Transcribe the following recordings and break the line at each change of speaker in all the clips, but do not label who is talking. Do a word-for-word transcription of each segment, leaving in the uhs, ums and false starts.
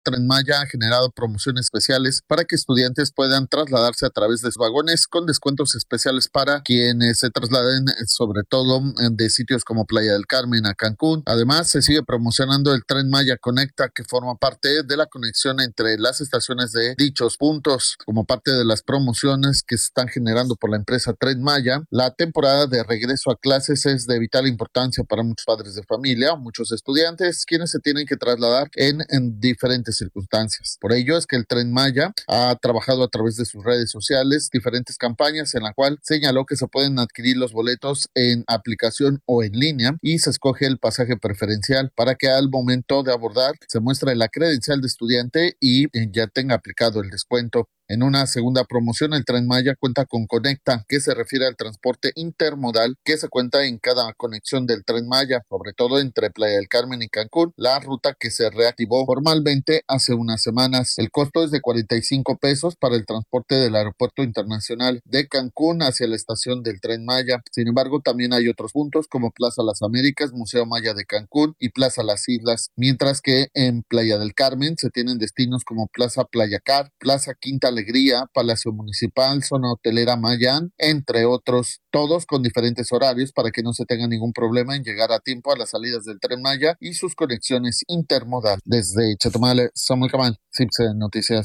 Tren Maya ha generado promociones especiales para que estudiantes puedan trasladarse a través de sus vagones con descuentos especiales para quienes se trasladen, sobre todo de sitios como Playa del Carmen a Cancún. Además, se sigue promocionando el Tren Maya Conecta, que forma parte de la conexión entre las estaciones de dichos puntos. Como parte de las promociones que se están generando por la empresa Tren Maya, la temporada de regreso a clases es de vital importancia para muchos padres de familia o muchos estudiantes, quienes se tienen que trasladar en, en diferentes circunstancias. Por ello es que el Tren Maya ha trabajado a través de sus redes sociales diferentes campañas en la cual señaló que se pueden adquirir los boletos en aplicación o en línea y se escoge el pasaje preferencial para que al momento de abordar se muestre la credencial de estudiante y ya tenga aplicado el descuento. En una segunda promoción, el Tren Maya cuenta con Conecta, que se refiere al transporte intermodal que se cuenta en cada conexión del Tren Maya, sobre todo entre Playa del Carmen y Cancún, la ruta que se reactivó formalmente hace unas semanas. El costo es de cuarenta y cinco pesos para el transporte del Aeropuerto Internacional de Cancún hacia la estación del Tren Maya. Sin embargo, también hay otros puntos como Plaza Las Américas, Museo Maya de Cancún y Plaza Las Islas, mientras que en Playa del Carmen se tienen destinos como Plaza Playa Car, Plaza Quinta Alegría, Palacio Municipal, Zona Hotelera Mayán, entre otros, todos con diferentes horarios para que no se tenga ningún problema en llegar a tiempo a las salidas del Tren Maya y sus conexiones intermodal. Desde Chetumal, Samuel Camal, C I P C E Noticias.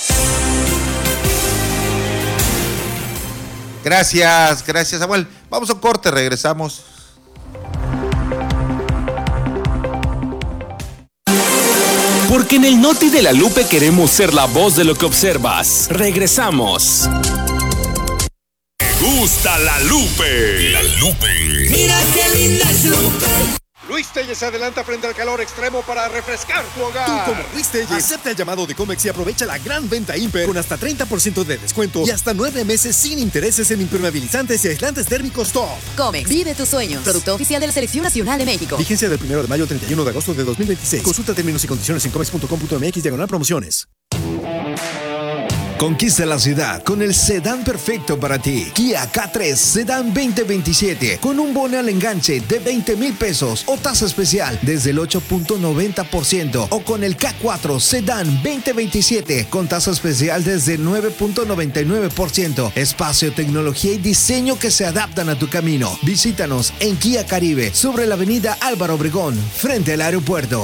Gracias, gracias Samuel. Vamos a un corte, regresamos.
Porque en el Noti de la Lupe queremos ser la voz de lo que observas. Regresamos.
Me gusta la Lupe. La Lupe.
Mira qué linda es Lupe.
Luis Telles se adelanta frente al calor extremo para refrescar tu hogar.
Tú como Luis Telles, acepta el llamado de Comex y aprovecha la gran venta Imper con hasta treinta por ciento de descuento y hasta nueve meses sin intereses en impermeabilizantes y aislantes térmicos top.
Comex, vive tus sueños. Producto oficial de la Selección Nacional de México.
Vigencia del primero de mayo al treinta y uno de agosto de dos mil veintiséis. Consulta términos y condiciones en comex punto com punto mx diagonal promociones.
Conquista la ciudad con el sedán perfecto para ti. Kia K tres Sedán veinte veintisiete con un bono al enganche de veinte mil pesos o tasa especial desde el ocho punto noventa por ciento o con el K cuatro Sedán veinte veintisiete con tasa especial desde el nueve punto noventa y nueve por ciento. Espacio, tecnología y diseño que se adaptan a tu camino. Visítanos en Kia Caribe sobre la avenida Álvaro Obregón frente al aeropuerto.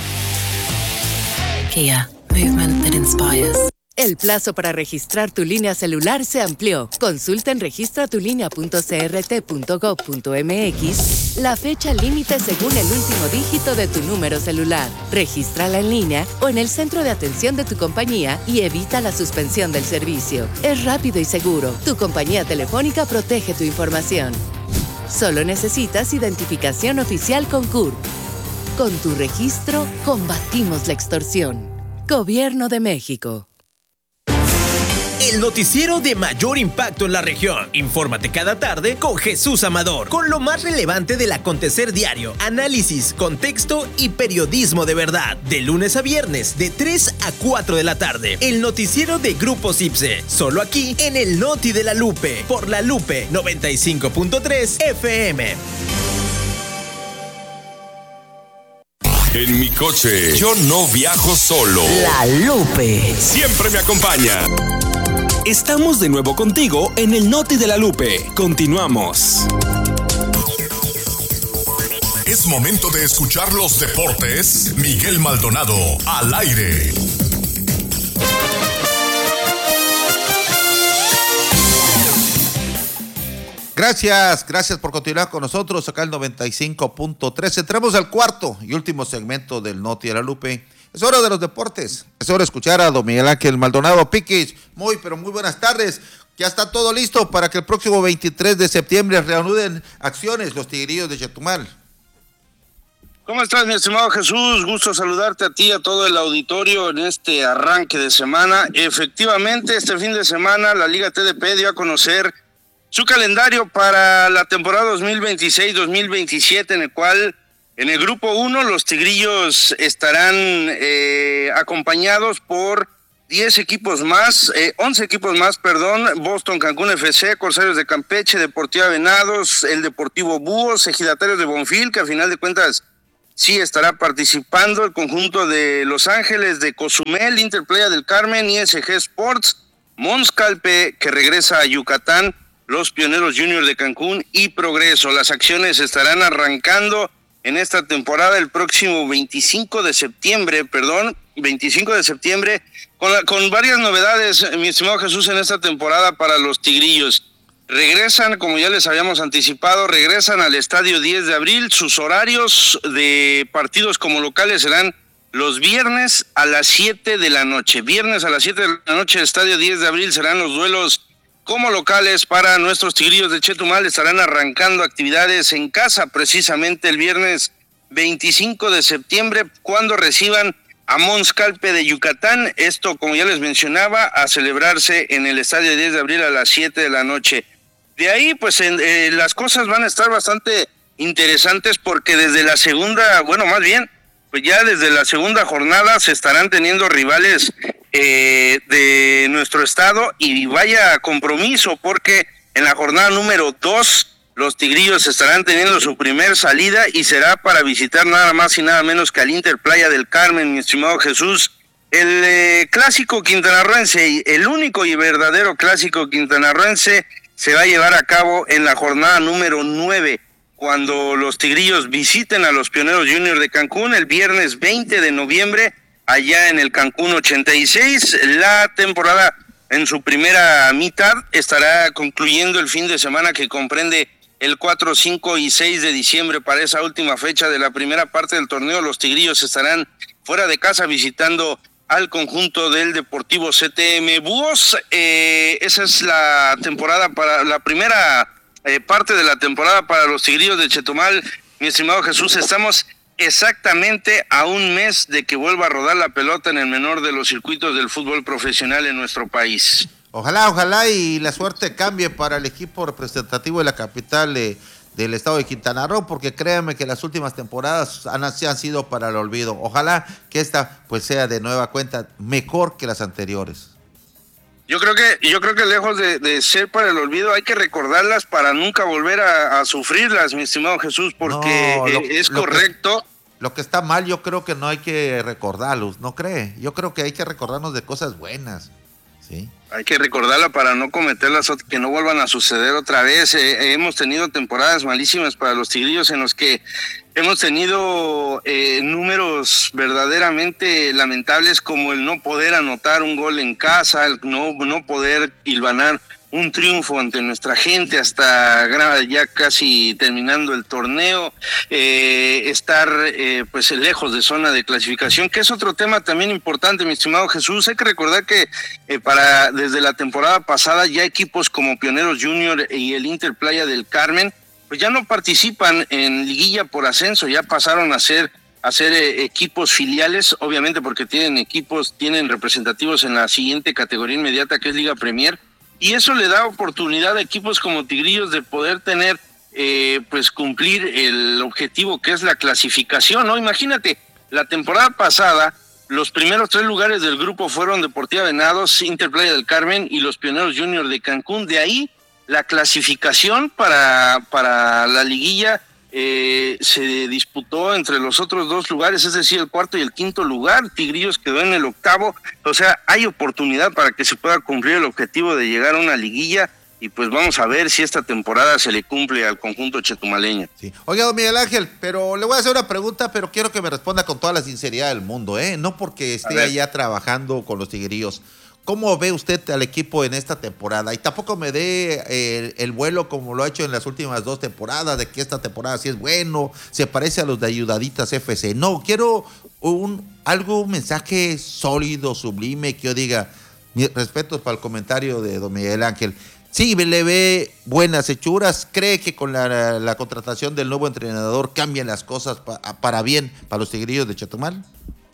Kia, movement that inspires.
El plazo para registrar tu línea celular se amplió. Consulta en registra tu línea punto c r t punto gov punto m x la fecha límite según el último dígito de tu número celular. Regístrala en línea o en el centro de atención de tu compañía y evita la suspensión del servicio. Es rápido y seguro. Tu compañía telefónica protege tu información. Solo necesitas identificación oficial con C U R. Con tu registro, combatimos la extorsión. Gobierno de México.
El noticiero de mayor impacto en la región. Infórmate cada tarde con Jesús Amador, con lo más relevante del acontecer diario, análisis, contexto y periodismo de verdad. De lunes a viernes, de tres a cuatro de la tarde. El noticiero de Grupo C I P C E, solo aquí en el Noti de la Lupe, por La Lupe noventa y cinco punto tres F M.
En mi coche, yo no viajo solo.
La Lupe
siempre me acompaña.
Estamos de nuevo contigo en el Noti de la Lupe. Continuamos.
Es momento de escuchar los deportes. Miguel Maldonado, al aire.
Gracias, gracias por continuar con nosotros acá el noventa y cinco punto tres. Entramos al cuarto y último segmento del Noti de la Lupe. Es hora de los deportes. Es hora de escuchar a don Miguel Ángel Maldonado Piquis. Muy, pero muy buenas tardes. Ya está todo listo para que el próximo veintitrés de septiembre reanuden acciones los Tigrillos de Chetumal.
¿Cómo estás, mi estimado Jesús? Gusto saludarte a ti y a todo el auditorio en este arranque de semana. Efectivamente, este fin de semana la Liga T D P dio a conocer su calendario para la temporada dos mil veintiséis dos mil veintisiete, en el cual en el grupo uno los Tigrillos estarán eh, acompañados por diez equipos más, eh, once equipos más, perdón, Boston Cancún F C, Corsarios de Campeche, Deportiva Venados, el Deportivo Búhos, Ejidatarios de Bonfil, que a final de cuentas sí estará participando el conjunto de Los Ángeles, de Cozumel, Interplaya del Carmen, I S G Sports, Mons Calpe, que regresa a Yucatán, los Pioneros Junior de Cancún y Progreso. Las acciones estarán arrancando en esta temporada el próximo veinticinco de septiembre, perdón, veinticinco de septiembre, con, la, con varias novedades, mi estimado Jesús, en esta temporada para los Tigrillos. Regresan, como ya les habíamos anticipado, regresan al Estadio diez de abril. Sus horarios de partidos como locales serán los viernes a las siete de la noche. Viernes a las siete de la noche, Estadio diez de abril, serán los duelos como locales para nuestros Tigrillos de Chetumal. Estarán arrancando actividades en casa precisamente el viernes veinticinco de septiembre, cuando reciban a Mons Calpe de Yucatán. Esto, como ya les mencionaba, a celebrarse en el Estadio diez de abril a las siete de la noche. De ahí, pues, en, eh, las cosas van a estar bastante interesantes, porque desde la segunda, bueno, más bien, pues ya desde la segunda jornada se estarán teniendo rivales eh, de nuestro estado, y vaya compromiso, porque en la jornada número dos los Tigrillos estarán teniendo su primer salida, y será para visitar nada más y nada menos que al Interplaya del Carmen, mi estimado Jesús. El eh, clásico quintanarroense, el único y verdadero clásico quintanarroense, se va a llevar a cabo en la jornada número nueve, cuando los Tigrillos visiten a los Pioneros Junior de Cancún el viernes veinte de noviembre, allá en el Cancún ochenta y seis. La temporada en su primera mitad estará concluyendo el fin de semana que comprende el cuatro, cinco y seis de diciembre. Para esa última fecha de la primera parte del torneo, los Tigrillos estarán fuera de casa visitando al conjunto del Deportivo C T M Búhos. Eh, esa es la temporada para la primera eh, parte de la temporada para los Tigrillos de Chetumal. Mi estimado Jesús, estamos exactamente a un mes de que vuelva a rodar la pelota en el menor de los circuitos del fútbol profesional en nuestro país.
Ojalá, ojalá y la suerte cambie para el equipo representativo de la capital de, del estado de Quintana Roo, porque créanme que las últimas temporadas han, han sido para el olvido. Ojalá que esta pues sea de nueva cuenta mejor que las anteriores.
Yo creo que yo creo que lejos de, de ser para el olvido, hay que recordarlas para nunca volver a, a sufrirlas, mi estimado Jesús, porque no, lo, es lo correcto.
Que, lo que está mal, yo creo que no hay que recordarlos, ¿no cree? Yo creo que hay que recordarnos de cosas buenas, ¿sí?
Hay que recordarla para no cometerlas, que no vuelvan a suceder otra vez. Eh, hemos tenido temporadas malísimas para los Tigrillos, en los que hemos tenido eh, números verdaderamente lamentables, como el no poder anotar un gol en casa, el no, no poder hilvanar un triunfo ante nuestra gente hasta ya casi terminando el torneo, eh, estar eh, pues lejos de zona de clasificación, que es otro tema también importante, mi estimado Jesús. Hay que recordar que eh, para desde la temporada pasada ya equipos como Pioneros Junior y el Interplaya del Carmen pues ya no participan en liguilla por ascenso, ya pasaron a ser a ser eh, equipos filiales, obviamente porque tienen equipos, tienen representativos en la siguiente categoría inmediata, que es Liga Premier. Y eso le da oportunidad a equipos como Tigrillos de poder tener, eh, pues cumplir el objetivo que es la clasificación, ¿no? Imagínate, la temporada pasada, los primeros tres lugares del grupo fueron Deportiva Venados, Interplaya del Carmen y los Pioneros Junior de Cancún. De ahí, la clasificación para, para la liguilla eh, se disputó entre los otros dos lugares, es decir, el cuarto y el quinto lugar. Tigrillos quedó en el octavo. O sea, hay oportunidad para que se pueda cumplir el objetivo de llegar a una liguilla, y pues vamos a ver si esta temporada se le cumple al conjunto chetumaleño.
Sí. Oiga, don Miguel Ángel, pero le voy a hacer una pregunta, pero quiero que me responda con toda la sinceridad del mundo, ¿eh? No porque esté allá trabajando con los Tigrillos. ¿Cómo ve usted al equipo en esta temporada? Y tampoco me dé el, el vuelo como lo ha hecho en las últimas dos temporadas, de que esta temporada sí es bueno, se parece a los de Ayudaditas F C. No, quiero un algo, un mensaje sólido, sublime, que yo diga, mis respetos para el comentario de don Miguel Ángel. Sí, le ve buenas hechuras, cree que con la, la contratación del nuevo entrenador cambian las cosas pa, para bien para los Tigrillos de Chetumal.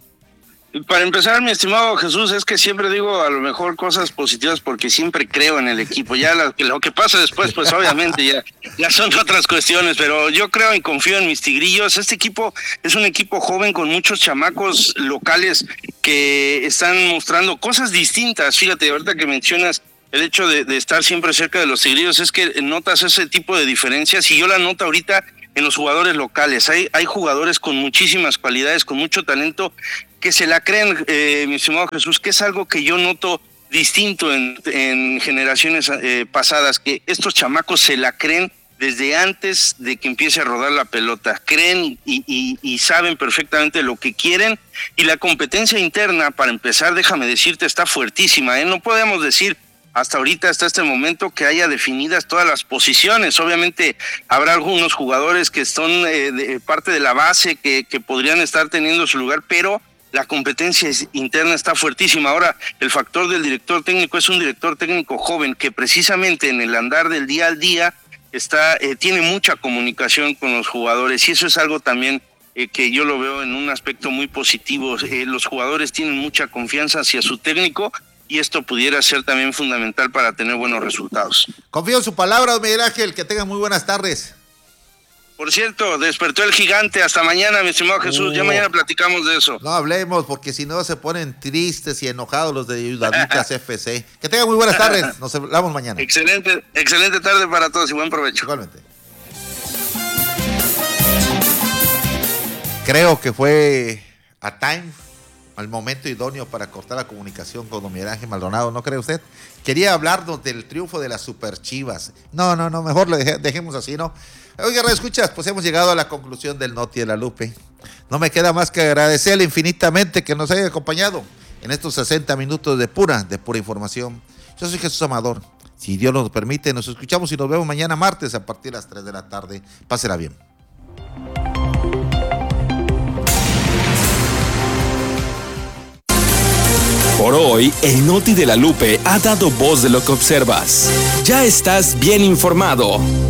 Para empezar, mi estimado Jesús, es que siempre digo a lo mejor cosas positivas porque siempre creo en el equipo. Ya lo, lo que pasa después, pues obviamente ya, ya son otras cuestiones, pero yo creo y confío en mis Tigrillos. Este equipo es un equipo joven con muchos chamacos locales que están mostrando cosas distintas. Fíjate, ahorita que mencionas el hecho de, de estar siempre cerca de los Tigrillos, es que notas ese tipo de diferencias, y yo la noto ahorita en los jugadores locales. Hay, hay jugadores con muchísimas cualidades, con mucho talento, que se la creen, eh, mi estimado Jesús, que es algo que yo noto distinto en, en generaciones eh, pasadas, que estos chamacos se la creen desde antes de que empiece a rodar la pelota. Creen y, y, y saben perfectamente lo que quieren, y la competencia interna, para empezar, déjame decirte, está fuertísima, ¿eh? No podemos decir hasta ahorita, hasta este momento, que haya definidas todas las posiciones. Obviamente habrá algunos jugadores que son eh, de parte de la base que, que podrían estar teniendo su lugar, pero la competencia interna está fuertísima. Ahora, el factor del director técnico es un director técnico joven que precisamente en el andar del día al día está eh, tiene mucha comunicación con los jugadores, y eso es algo también eh, que yo lo veo en un aspecto muy positivo. Eh, los jugadores tienen mucha confianza hacia su técnico, y esto pudiera ser también fundamental para tener buenos resultados.
Confío en su palabra, Miguel Ángel, que tengan muy buenas tardes.
Por cierto, despertó el gigante. Hasta mañana, mi estimado Jesús. Uh, ya mañana platicamos de eso.
No hablemos, porque si no se ponen tristes y enojados los de Ayudaditas F C. Que tengan muy buenas tardes. Nos hablamos mañana.
Excelente, excelente tarde para todos y buen provecho.
Igualmente. Creo que fue a time, al momento idóneo para cortar la comunicación con don Miguel Ángel Maldonado, ¿no cree usted? Quería hablarnos del triunfo de las Super Chivas. No, no, no, mejor lo deje, dejemos así, ¿no? Oiga, escuchas, pues hemos llegado a la conclusión del Noti de la Lupe. No me queda más que agradecerle infinitamente que nos haya acompañado en estos sesenta minutos de pura, de pura información. Yo soy Jesús Amador. Si Dios nos permite, nos escuchamos y nos vemos mañana martes a partir de las tres de la tarde. Pásela bien.
Por hoy, el Noti de la Lupe ha dado voz de lo que observas. Ya estás bien informado.